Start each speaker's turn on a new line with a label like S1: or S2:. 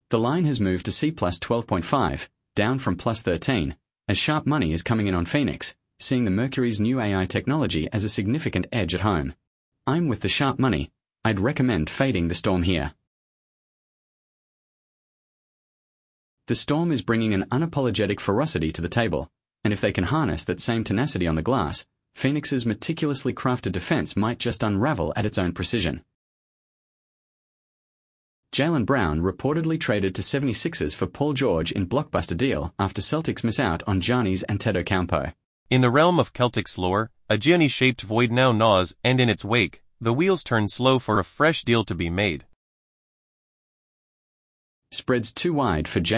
S1: The line has moved to C plus 12.5, down from plus 13, as sharp money is coming in on Phoenix, seeing the Mercury's new AI technology as a significant edge at home. I'm with the sharp money. I'd recommend fading the Storm here. The Storm is bringing an unapologetic ferocity to the table, and if they can harness that same tenacity on the glass, Phoenix's meticulously crafted defense might just unravel at its own precision. Jaylen Brown reportedly traded to 76ers for Paul George in blockbuster deal after Celtics miss out on Giannis Antetokounmpo.
S2: In the realm of Celtics lore, a Giannis-shaped void now gnaws, and in its wake, the wheels turn slow for a fresh deal to be made.
S1: Spreads too wide for